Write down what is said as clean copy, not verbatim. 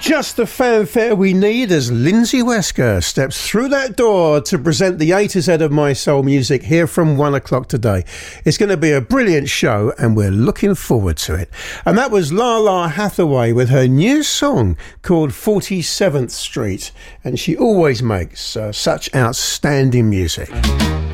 Just the fanfare we need as Lindsay Wesker steps through that door to present the A to Z of My Soul Music here from 1 o'clock today. It's going to be a brilliant show and we're looking forward to it. And that was Lala Hathaway with her new song called 47th Street. And she always makes such outstanding music.